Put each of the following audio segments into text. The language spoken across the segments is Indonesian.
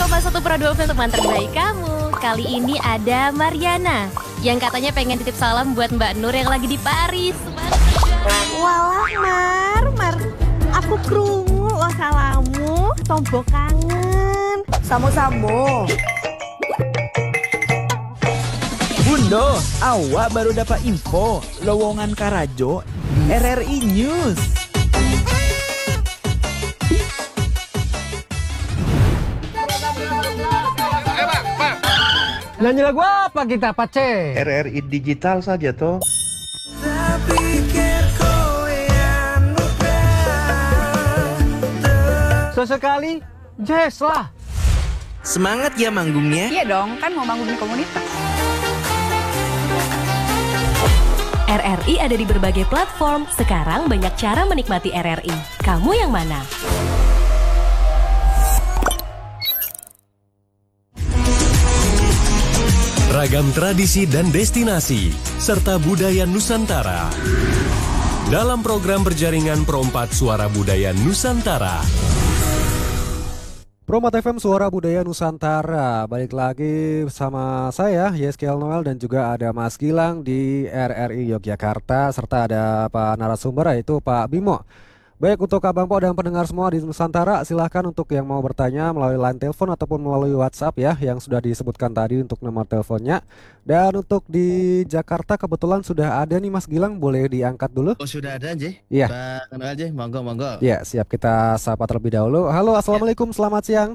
101,2 untuk teman terbaik kamu. Kali ini ada Mariana yang katanya pengen titip salam buat Mbak Nur yang lagi di Paris. Walah Mar, aku krungu lo salamu, tombo kangen. Samo-samo. Bundo, awak baru dapat info lowongan Karajo di RRI News. Nyanyi lagu apa kita, Pace? RRI digital saja toh. Sesekali jazz lah. Semangat ya manggungnya. Iya dong, kan mau bangun komunitas. RRI ada di berbagai platform. Sekarang banyak cara menikmati RRI. Kamu yang mana? Ragam tradisi dan destinasi, serta budaya Nusantara. Dalam program berjaringan Pro4 Suara Budaya Nusantara. Pro4 FM Suara Budaya Nusantara. Balik lagi bersama saya, Yeskiel Noel, dan juga ada Mas Gilang di RRI Yogyakarta, serta ada Pak narasumber yaitu Pak Bimo. Baik, untuk Abang Po dan pendengar semua di Nusantara, silahkan untuk yang mau bertanya melalui line telepon ataupun melalui WhatsApp ya, yang sudah disebutkan tadi untuk nomor teleponnya. Dan untuk di Jakarta kebetulan sudah ada nih Mas Gilang, boleh diangkat dulu? Oh, sudah ada aja? Iya. Pak aja, monggo. Ya, siap, kita sapa terlebih dahulu. Halo, Assalamualaikum, selamat siang.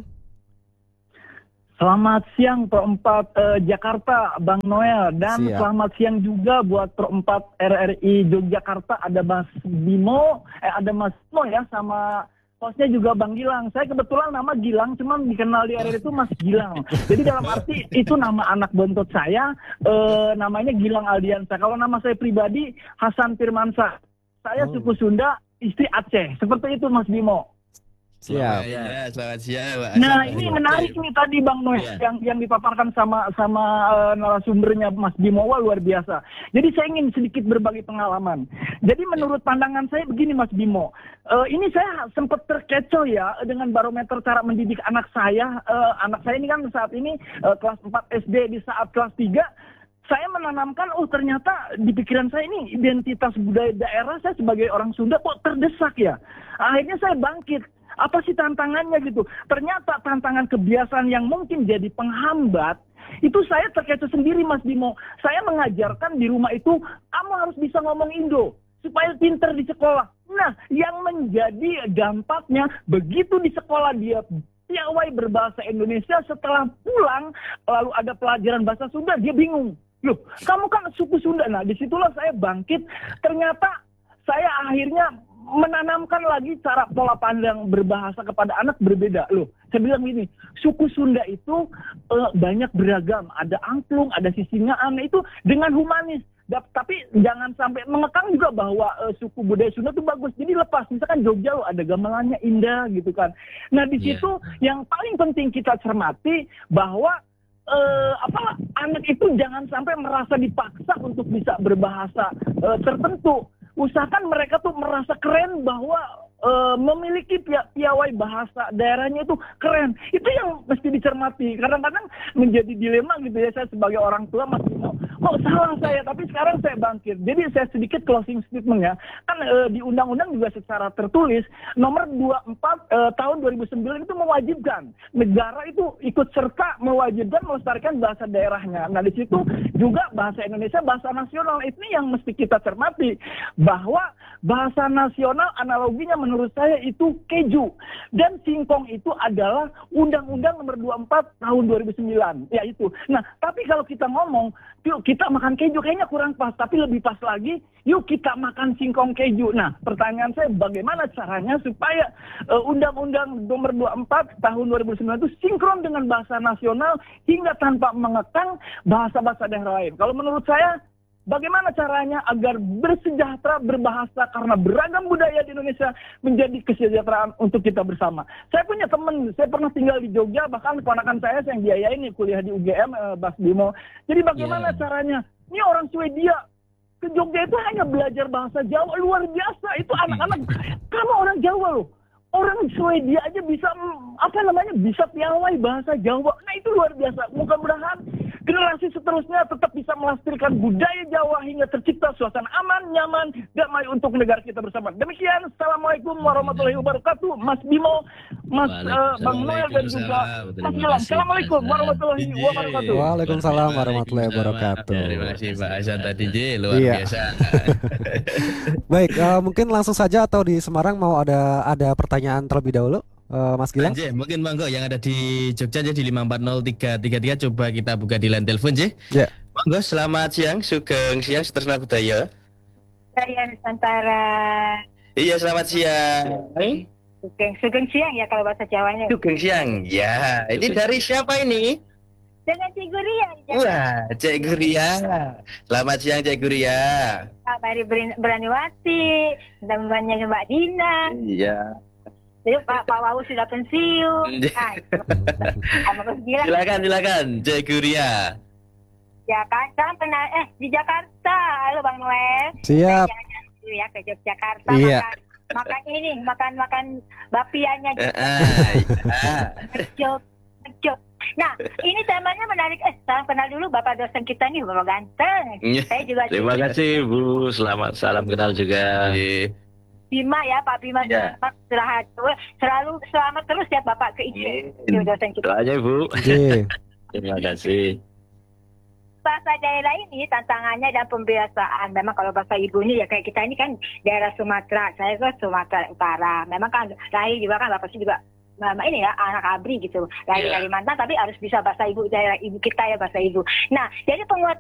Selamat siang Pro4 Jakarta, Bang Noel. Dan Siap. Selamat siang juga buat Pro4 RRI Yogyakarta. Ada Mas Bimo, ya, sama hostnya juga Bang Gilang. Saya kebetulan nama Gilang, cuman dikenal di RRI itu Mas Gilang. Jadi dalam arti itu nama anak bontot saya, namanya Gilang Aldiansa. Kalau nama saya pribadi Hasan Firmansyah. Saya suku Sunda, istri Aceh. Seperti itu Mas Bimo. Siap. Selamat siang, Pak. Nah, ini menarik nih tadi Bang Noel yang dipaparkan sama narasumbernya Mas Bimo. Wah, luar biasa. Jadi saya ingin sedikit berbagi pengalaman. Jadi menurut pandangan saya begini Mas Bimo. Ini saya sempat terkecoh ya dengan barometer cara mendidik anak saya. Anak saya ini kan saat ini kelas 4 SD, di saat kelas 3 saya menanamkan, ternyata di pikiran saya ini identitas budaya daerah saya sebagai orang Sunda kok terdesak ya. Akhirnya saya bangkit. Apa sih tantangannya gitu? Ternyata tantangan kebiasaan yang mungkin jadi penghambat, itu saya terkecoh sendiri Mas Bimo. Saya mengajarkan di rumah itu, kamu harus bisa ngomong Indo, supaya pinter di sekolah. Nah, yang menjadi dampaknya, begitu di sekolah dia piawai berbahasa Indonesia, setelah pulang, lalu ada pelajaran bahasa Sunda, dia bingung. Loh, kamu kan suku Sunda. Nah, disitulah saya bangkit. Ternyata saya akhirnya menanamkan lagi cara pola pandang berbahasa kepada anak berbeda. Loh, saya bilang gini, suku Sunda itu banyak beragam. Ada angklung, ada sisingaan, itu dengan humanis. Tapi jangan sampai mengekang juga bahwa suku budaya Sunda itu bagus. Jadi lepas, misalkan Jogja loh, ada gamelannya indah gitu kan. Nah, di situ yang paling penting kita cermati bahwa anak itu jangan sampai merasa dipaksa untuk bisa berbahasa tertentu. Usahakan mereka tuh merasa keren bahwa memiliki piawai bahasa daerahnya itu keren. Itu yang mesti dicermati. Kadang-kadang menjadi dilema gitu ya, saya sebagai orang tua masih mau, kok salah saya, tapi sekarang saya bangkit. Jadi saya sedikit closing statement ya. Kan di undang-undang juga secara tertulis nomor 24 tahun 2009 itu mewajibkan negara itu ikut serta mewajibkan melestarikan bahasa daerahnya. Nah, di situ juga bahasa Indonesia bahasa nasional. Itu yang mesti kita cermati, bahwa bahasa nasional analoginya menurut saya itu keju, dan singkong itu adalah Undang-Undang nomor 24 tahun 2009 ya itu. Nah, tapi kalau kita ngomong yuk kita makan keju, kayaknya kurang pas, tapi lebih pas lagi yuk kita makan singkong keju. Nah, pertanyaan saya, bagaimana caranya supaya Undang-Undang nomor 24 tahun 2009 itu sinkron dengan bahasa nasional hingga tanpa mengekang bahasa-bahasa daerah lain. Kalau menurut saya, bagaimana caranya agar bersejahtera berbahasa, karena beragam budaya di Indonesia menjadi kesejahteraan untuk kita bersama. Saya punya teman, saya pernah tinggal di Jogja, bahkan keponakan saya yang biayain kuliah di UGM, Bas Bimo. Jadi bagaimana caranya? Ini orang Swedia ke Jogja itu hanya belajar bahasa Jawa, luar biasa. Itu anak-anak, kamu orang Jawa loh. Orang Swedia aja bisa bisa piawai bahasa Jawa. Nah itu luar biasa. Mudah-mudahan generasi seterusnya tetap bisa melestarikan budaya Jawa hingga tercipta suasana aman, nyaman, damai untuk negara kita bersama. Demikian, Assalamualaikum warahmatullahi wabarakatuh. Mas Bimo, Bang Noel dan juga Mas Gilang. Assalamualaikum warahmatullahi wabarakatuh. Waalaikumsalam warahmatullahi wabarakatuh. Terima kasih Pak Hasan tadi J, luar biasa. Baik, mungkin langsung saja atau di Semarang mau ada pertanyaan terlebih dahulu, Mas Gilang? J, mungkin monggo yang ada di Jogja J di 540-333 coba kita buka di line telepon J. Ya. Monggo, selamat siang, sugeng siang, Sutresna Budaya. Saya Nusantara. Iya, selamat siang. Sugeng siang ya kalau bahasa Jawanya. Sugeng siang. Ya, ini dari siapa ini? Dengan Cik Guria. Wah, Cik Guria. Selamat siang Cik Guria. Pak Mari Beraniwati, temannya Mbak Dina. Iya. Jadi Pak Wawu sudah pensiun. Silakan Cik Guria. Ya kan, sekarang pernah di Jakarta. Halo Bang Noel. Siap. Ya ke Yogyakarta. Iya. Makan bapiannya. Nah, ini temanya menarik. Salam kenal dulu Bapak dosen kita nih, Bapak ganteng. Saya juga. Terima kasih Bu, selamat salam kenal juga. Bima ya, Pak Bima. Selalu selamat terus ya Bapak ke IC. Dosen kita. Doanya Bu. Terima kasih. Bahasa daerah ini tantangannya dan pembiasaan. Memang kalau bahasa ibunya ya kayak kita ini kan daerah Sumatera. Saya kan Sumatera Utara. Memang kan lahir juga kan Bapak juga ini ya anak ABRI gitu. Lahir dari Kalimantan tapi harus bisa bahasa ibu daerah ibu kita ya bahasa ibu. Nah, jadi penguatan